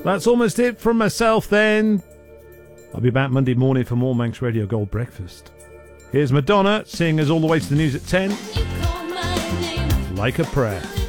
That's almost it from myself then. I'll be back Monday morning for more Manx Radio Gold Breakfast. Here's Madonna, seeing us all the way to the news at 10. Like a Prayer.